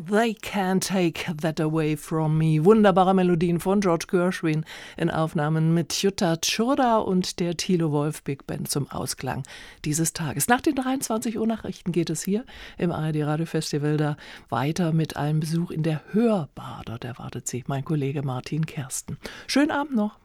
They Can't Take That Away From Me. Wunderbare Melodien von George Gershwin in Aufnahmen mit Jutta Tschurda und der Thilo Wolf Big Band zum Ausklang dieses Tages. Nach den 23 Uhr Nachrichten geht es hier im ARD Radio Festival da weiter mit einem Besuch in der Hörbar. Dort erwartet Sie mein Kollege Martin Kersten. Schönen Abend noch.